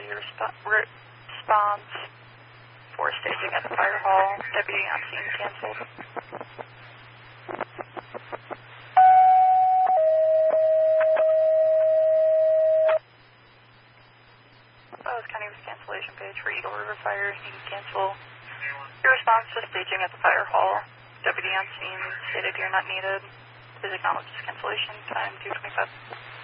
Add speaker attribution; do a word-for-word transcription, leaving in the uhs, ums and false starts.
Speaker 1: Deputy resp- response for staging at the fire hall. Deputy on scene canceled. Bowes County was cancellation page for Eagle River Fire. You can cancel your response to staging at the fire hall. Deputy on scene stated you're not needed. Please acknowledge this cancellation. Time two twenty-five.